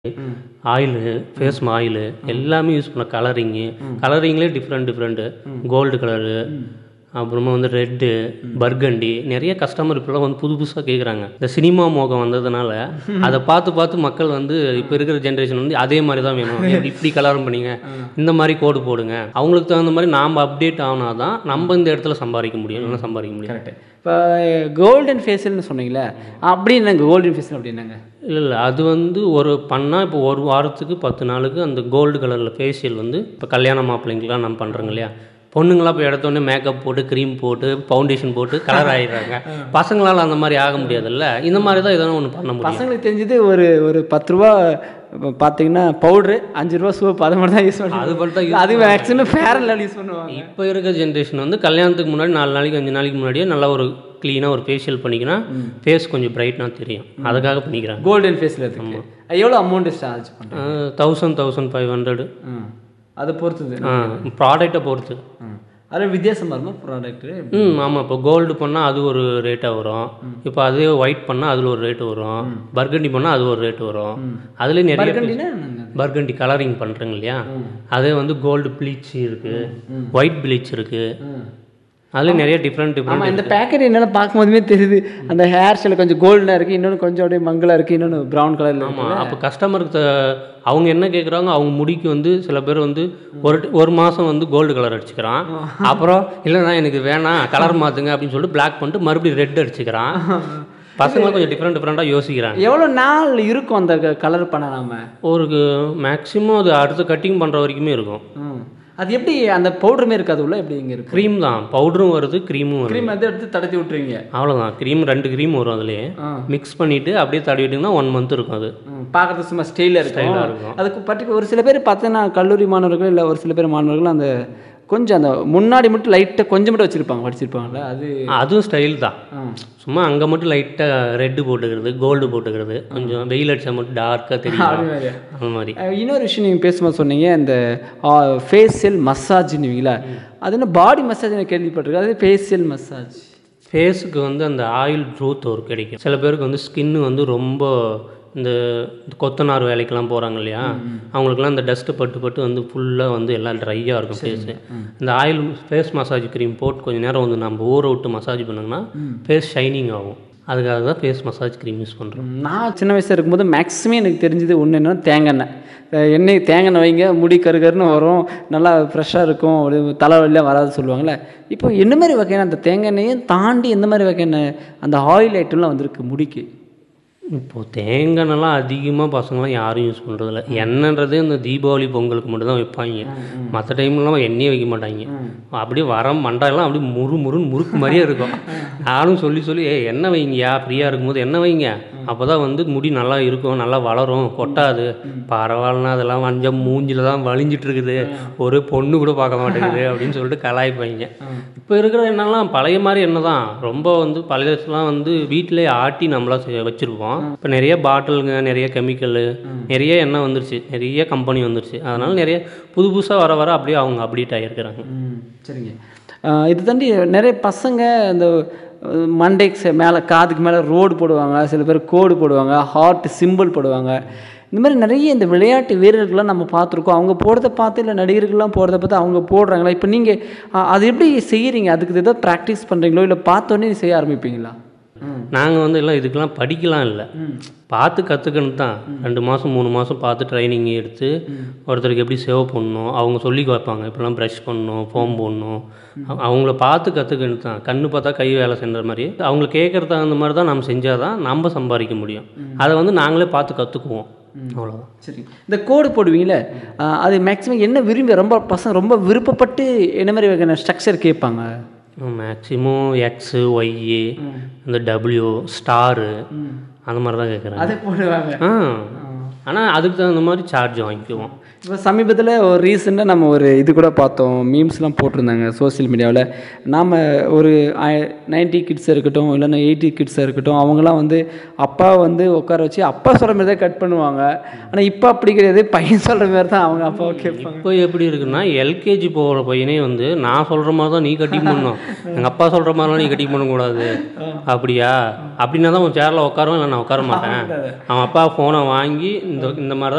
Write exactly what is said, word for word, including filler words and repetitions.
ம். Oil, face oil ம். எல்லாமே யூஸ் பண்ணலாம். கலரிங்கு ம். கலரிங்லேயே டிஃப்ரெண்ட் டிஃப்ரெண்ட்டு ம். கோல்டு கலரு, ம். அப்புறமா வந்து ரெட்டு, ம். பர்கண்டி நிறைய கஸ்டமர் இப்போலாம் வந்து புது புதுசாக கேட்குறாங்க. இந்த சினிமா மோகம் வந்ததுனால அதை பார்த்து பார்த்து மக்கள் வந்து இப்போ இருக்கிற ஜென்ரேஷன் வந்து அதே மாதிரி தான் வேணும், இப்படி கலர் பண்ணிங்க, இந்த மாதிரி கோடு போடுங்க. அவங்களுக்கு தகுந்த மாதிரி நாம் அப்டேட் ஆனால் தான் நம்ம இந்த இடத்துல சம்பாதிக்க முடியும், இல்லைன்னா சம்பாதிக்க முடியும். கரெக்டு. இப்போ கோல்டன் ஃபேஷியல்னு சொன்னீங்களே, அப்படி என்னங்க கோல்டன் ஃபேஷியல் அப்படின்னாங்க? இல்லை இல்லை அது வந்து ஒரு பண்ணால் இப்போ ஒரு வாரத்துக்கு பத்து நாளுக்கு அந்த கோல்டு கலரில் ஃபேஷியல் வந்து இப்போ கல்யாண மாப்பிள்ளைங்களாம் நம்ம பண்ணுறோங்க இல்லையா, பொண்ணுங்களாம் இப்போ எடுத்தோடனே மேக்கப் போட்டு க்ரீம் போட்டு ஃபவுண்டேஷன் போட்டு கலர் ஆகிடுறாங்க. பசங்களால் அந்த மாதிரி ஆக முடியாதுல்ல, இந்த மாதிரி தான் எதனா ஒன்று பண்ண முடியும். பசங்களுக்கு தெரிஞ்சது ஒரு ஒரு பத்து ரூபா பார்த்தீங்கன்னா பவுட்ரு, அஞ்சு ரூபா சோப்பு, அதை மட்டும் தான் யூஸ் பண்ணுவாங்க. அது மட்டும் தான் அது maximum fair and lovely use பண்ணுவாங்க. இப்போ இருக்கிற ஜென்ரேஷன் வந்து கல்யாணத்துக்கு முன்னாடி நாலு நாளைக்கு அஞ்சு நாளைக்கு முன்னாடியே நல்லா ஒரு க்ளீனாக ஒரு ஃபேஷியல் பண்ணிக்கினா ஃபேஸ் கொஞ்சம் பிரைட்னாக தெரியும், அதுக்காக பண்ணிக்கிறாங்க. கோல்டன் ஃபேஸில் இருக்கு. எவ்வளோ அமௌண்ட்டு சார்ஜ் பண்ணுறாங்க? தௌசண்ட் தௌசண்ட் ஃபைவ் ஹண்ட்ரடு அதை பொறுத்தது, ப்ராடக்டை பொறுத்து. அதில் வித்தியாசமாக இருக்கும் ப்ராடக்ட்டு. ம் ஆமாம். இப்போ கோல்டு பண்ணால் அது ஒரு ரேட்டாக வரும், இப்போ அதே ஒயிட் பண்ணால் அதில் ஒரு ரேட்டு வரும், பர்கண்டி பண்ணால் அது ஒரு ரேட்டு வரும். அதுலேயும் நிறைய பர்கண்டி கலரிங் பண்ணுறேங்க இல்லையா, அதே வந்து கோல்டு ப்ளீச் இருக்குது, ஒயிட் ப்ளீச் இருக்குது, அதுலேயும் நிறைய டிஃப்ரெண்ட் டிஃப்ரெண்ட். இந்த பேக்கெட் என்னால் பார்க்கும்போதுமே தெரியுது, அந்த ஹேர் ஸ்டைல் கொஞ்சம் கோல்டாக இருக்குது, இன்னொன்று கொஞ்சம் அப்படியே மங்கலாக இருக்குது, இன்னொன்று ப்ரௌன் கலரில். ஆமாம். அப்போ கஸ்டமருக்கு அவங்க என்ன கேட்குறாங்க, அவங்க முடிக்கு வந்து சில பேர் வந்து ஒரு ஒரு மாதம் வந்து கோல்டு கலர் அடிச்சுக்கிறான், அப்புறம் இல்லைண்ணா எனக்கு வேணாம் கலர் மாற்றுங்க அப்படின்னு சொல்லிட்டு பிளாக் பண்ணிட்டு மறுபடியும் ரெட் அடிச்சுக்கிறான். பசங்களாம் கொஞ்சம் டிஃப்ரெண்ட் டிஃப்ரெண்ட்டாக யோசிக்கிறாங்க. எவ்வளோ நாள் இருக்கும் அந்த கலர் பண்ண? நாம ஒரு மேக்ஸிமம் அது அடுத்து கட்டிங் பண்ணுற வரைக்குமே இருக்கும். அது எப்படி அந்த பவுடருமே இருக்காது உள்ள, எப்படி இங்கே இருக்குது? க்ரீம் தான், பவுடரும் வருது க்ரீமும் வருது. க்ரீம் வந்து எடுத்து தடத்தி விட்டுருவீங்க, அவ்வளோதான். க்ரீம் ரெண்டு க்ரீம் வரும், அதுலேயே மிக்ஸ் பண்ணிவிட்டு அப்படியே தடவிட்டிங்கன்னா ஒன் மந்த் இருக்கும். அது பார்க்குறது சும்மா ஸ்டைலாக இருக்கும். ஸ்டைலாக இருக்கும். அதுக்கு பர்டிகுலர் ஒரு சில பேர் பார்த்தீங்கன்னா கல்லூரி மாணவர்கள் இல்லை ஒரு சில பேர் மாணவர்கள் அந்த கொஞ்சம் அந்த முன்னாடி மட்டும் லைட்டாக கொஞ்சம் மட்டும் வச்சுருப்பாங்க, வடிச்சிருப்பாங்கல்ல, அது அதுவும் ஸ்டைல் தான். சும்மா அங்கே மட்டும் லைட்டாக ரெட்டு போட்டுக்கிறது, கோல்டு போட்டுக்கிறது, கொஞ்சம் வெயில் அடித்தா மட்டும் டார்க்காக தெரியும், அந்த மாதிரி. இன்னொரு விஷயம் நீங்கள் பேசும்போது சொன்னீங்க இந்த ஃபேஷியல் மசாஜ்னுவீங்களா, அது என்ன பாடி மசாஜ் நான் கேள்விப்பட்டிருக்கேன், அது ஃபேஷியல் மசாஜ். ஃபேஸுக்கு வந்து அந்த ஆயில் ட்ரூத் ஒரு கிடைக்கும். சில பேருக்கு வந்து ஸ்கின்னு வந்து ரொம்ப இந்த கொத்தனார் வேலைக்கெல்லாம் போகிறாங்க இல்லையா, அவங்களுக்குலாம் இந்த டஸ்ட்டு பட்டு பட்டு வந்து ஃபுல்லாக வந்து எல்லாம் ட்ரையாக இருக்கும் ஃபேஸு. இந்த ஆயில் ஃபேஸ் மசாஜ் க்ரீம் போட்டு கொஞ்சம் நேரம் வந்து நம்ம ஊற விட்டு மசாஜ் பண்ணிங்கன்னா ஃபேஸ் ஷைனிங் ஆகும். அதுக்காக தான் ஃபேஸ் மசாஜ் க்ரீம் யூஸ் பண்ணுறோம். நான் சின்ன வயசில் இருக்கும்போது மேக்ஸிமம் எனக்கு தெரிஞ்சது ஒன்று என்னென்னா தேங்காய் எண்ணெய். எண்ணெய் தேங்காய் எண்ணெய் வைங்க, முடி கருகருன்னு வரும், நல்லா ஃப்ரெஷ்ஷாக இருக்கும், தலைவலியாக வராது சொல்லுவாங்கள்ல. இப்போ என்ன மாதிரி வகையான அந்த தேங்காய் எண்ணெயும் தாண்டி எந்த மாதிரி வகையான அந்த ஆயில் ஐட்டம்லாம் வந்திருக்கு முடிக்கு? இப்போது தேங்காய்லாம் அதிகமாக பசங்களாம் யாரும் யூஸ் பண்ணுறதில்ல. எண்ணெய்ன்றதே இந்த தீபாவளி பொங்கலுக்கு மட்டும் தான் வைப்பாங்க, மற்ற டைம்லாம் எண்ணெயே வைக்க மாட்டாங்க. அப்படியே வர மண்டாயெல்லாம் அப்படியே முறு முருன்னு முறுக்கு மாதிரியே இருக்கும். நானும் சொல்லி சொல்லி ஏ எண்ணெய் வைங்கயா, ஃப்ரீயாக இருக்கும்போது எண்ணெய் வைங்க, அப்போ தான் வந்து முடி நல்லா இருக்கும், நல்லா வளரும், கொட்டாது. பரவாயில்லனா அதெல்லாம் வஞ்சம் மூஞ்சில் தான் வலிஞ்சிட்டு இருக்குது, ஒரு பொண்ணு கூட பார்க்க மாட்டேங்குது அப்படின்னு சொல்லிட்டு கலாய்ப்பாங்க. இப்போ இருக்கிற எண்ணெய்லாம் பழைய மாதிரி எண்ணெய் தான், ரொம்ப வந்து பழையலாம் வந்து வீட்டிலே ஆட்டி நம்மளாம் வச்சுருப்போம். இப்போ நிறைய பாட்டிலுங்க, நிறைய கெமிக்கலு, நிறைய எண்ணெய் வந்துருச்சு, நிறைய கம்பெனி வந்துருச்சு. அதனால் நிறைய புது புதுசாக வர வர அப்படியே அவங்க அப்டேட் ஆகியிருக்கிறாங்க. சரிங்க. இது தாண்டி நிறைய பசங்க இந்த மண்டைக்கு மேலே காதுக்கு மேலே ரோடு போடுவாங்க, சில பேர் கோடு போடுவாங்க, ஹார்ட் சிம்பிள் போடுவாங்க. இந்த மாதிரி நிறைய இந்த விளையாட்டு வீரர்கள்லாம் நம்ம பார்த்துருக்கோம், அவங்க போடுறத பார்த்து இல்லை நடிகர்கள்லாம் போடுறத பார்த்து அவங்க போடுறாங்களா. இப்போ நீங்கள் அது எப்படி செய்கிறீங்க? அதுக்கு ஏதாவது ப்ராக்டிஸ் பண்ணுறீங்களோ இல்லை பார்த்தோன்னே செய்ய ஆரம்பிப்பீங்களா? நாங்கள் வந்து எல்லாம் இதுக்கெல்லாம் படிக்கலாம் இல்லை, பார்த்து கற்றுக்கணும் தான். ரெண்டு மாதம் மூணு மாதம் பார்த்து ட்ரைனிங் எடுத்து ஒருத்தருக்கு எப்படி சேவ் பண்ணணும் அவங்க சொல்லி வைப்பாங்க, இப்படிலாம் ப்ரஷ் பண்ணணும், ஃபோம் போடணும், அவங்கள பார்த்து கற்றுக்கணும் தான். கண்ணு பார்த்தா கை வேலை சென்ற மாதிரி அவங்க கேட்குறது தகுந்த மாதிரி தான் நம்ம செஞ்சால் தான் நம்ம சம்பாதிக்க முடியும். அதை வந்து நாங்களே பார்த்து கற்றுக்குவோம், அவ்வளோதான். சரி. இந்த கோடு போடுவீங்களே, அது மேக்ஸிமம் என்ன விரும்பி ரொம்ப பசங்க ரொம்ப விருப்பப்பட்டு என்ன மாதிரி வகையான ஸ்ட்ரக்சர் கேட்பாங்க? மேக்ஸிமம் எக்ஸு ஒய்யு இந்த டபிள்யூ ஸ்டாரு அந்த மாதிரி தான் கேட்குறாங்க. அதை போடுவாங்க. ஆ ஆனால் அதுக்கு தகுந்த மாதிரி சார்ஜ் வாங்கிக்குவோம். இப்போ சமீபத்தில் ஒரு ரீசெண்டாக நம்ம ஒரு இது கூட பார்த்தோம், மீம்ஸ்லாம் போட்டிருந்தாங்க சோசியல் மீடியாவில். நாம் ஒரு நைன்டி கிட்ஸாக இருக்கட்டும் இல்லைன்னா எயிட்டி கிட்ஸாக இருக்கட்டும், அவங்களாம் வந்து அப்பா வந்து உட்கார வச்சு அப்பா சொல்கிற மாதிரி தான் கட் பண்ணுவாங்க. ஆனால் இப்போ அப்படி கிடையாது, பையன் சொல்கிற மாதிரி தான் அவங்க அப்பாவை கேட்பாங்க. இப்போ எப்படி இருக்குன்னா எல்கேஜி போகிற பையனே வந்து நான் சொல்கிற மாதிரி தான் நீ கட்டிங் பண்ணணும், எங்கள் அப்பா சொல்கிற மாதிரிலாம் நீ கட்டிங் பண்ணக்கூடாது. அப்படியா? அப்படின்னா தான் உன் சேரில் உட்காருவேன், இல்லை நான் உட்கார மாட்டேன். அவன் அப்பா ஃபோனை வாங்கி இந்த இந்த மாதிரி